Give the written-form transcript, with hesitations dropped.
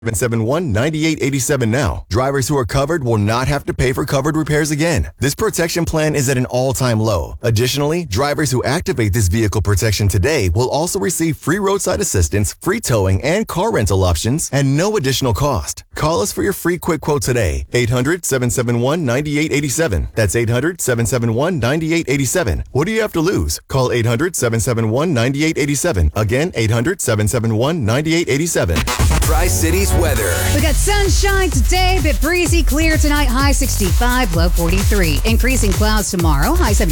771-9887 now. Drivers who are covered will not have to pay for covered repairs again. This protection plan is at an all-time low. Additionally, drivers who activate this vehicle protection today will also receive free roadside assistance, free towing, and car rental options at no additional cost. Call us for your free quick quote today. 800-771-9887. That's 800-771-9887. What do you have to lose? Call 800-771-9887. Again, 800-771-9887. Tri-Cities weather. We got sunshine today, bit breezy, clear tonight, high 65, low 43. Increasing clouds tomorrow, high 70.